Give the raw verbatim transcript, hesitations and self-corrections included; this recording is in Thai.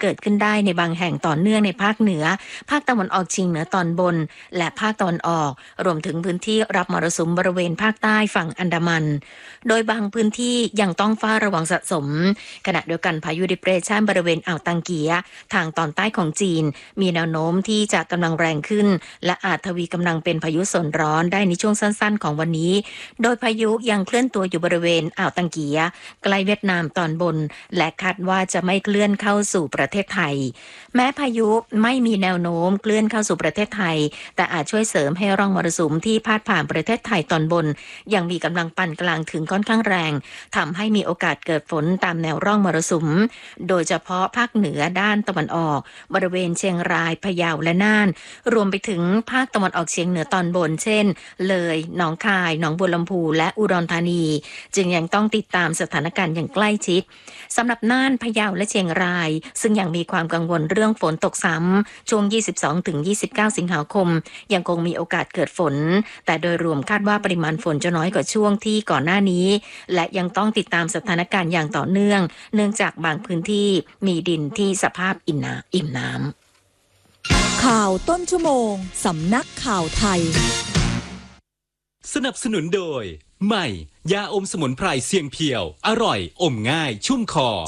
เกิดขึ้นได้ในบางแห่งต่อเนื่องในภาคเหนือภาคตะวันออกเฉียงเหนือตอนบนและภาคตะวันออกรวมถึงพื้นที่รับมรสุมบริเวณภาคใต้ฝั่งอันดามันโดยบางพื้นที่ยังต้องเฝ้าระวังสะสมขณะเดียวกันพายุดิเปรสชันบริเวณอ่าวตังเกียทางตอนใต้ของจีนมีแนวโน้มที่จะกำลังแรงขึ้นและอาจทวีกำลังเป็นพายุโซนร้อนได้ในช่วงสั้นๆของวันนี้โดยพายุยังเคลื่อนตัวอยู่บริเวณอ่าวตังเกียใกล้เวียดนามตอนบนและคาดว่าจะไม่เคลื่อนเข้าสู่ประเทศไทยแม้พายุไม่มีแนวโน้มเคลื่อนเข้าสู่ประเทศไทยแต่อาจช่วยเสริมให้ร่องมรสุมที่พาดผ่านประเทศไทยตอนบนยังมีกำลังปานกลางถึงค่อนข้างแรงทำให้มีโอกาสเกิดฝนตามแนวร่องมรสุมโดยเฉพาะภาคเหนือด้านตะวันออกบริเวณเชียงรายพะเยาและน่านรวมไปถึงภาคตะวันออกเฉียงเหนือตอนบนเช่นเลยหนองคายหนองบัวลำพูและอุดรธานีจึงยังต้องติดตามสถานการณ์อย่างใกล้ชิดสำหรับน่านพะเยาและเชียงรายซึ่งยังมีความกังวลเรื่องฝนตกซ้ำช่วง ยี่สิบสองถึงยี่สิบเก้า สิงหาคมยังคงมีโอกาสเกิดฝนแต่โดยรวมคาดว่าปริมาณฝนจะน้อยกว่าช่วงที่ก่อนหน้านี้และยังต้องติดตามสถานการณ์อย่างต่อเนื่องเนื่องจากบางพื้นที่มีดินที่สภาพอิ่มน้ำอิ่มน้ำข่าวต้นชั่วโมงสำนักข่าวไทยสนับสนุนโดยใหม่ยาอมสมุนไพรเสียงเพียวอร่อยอมง่ายชุ่มคอ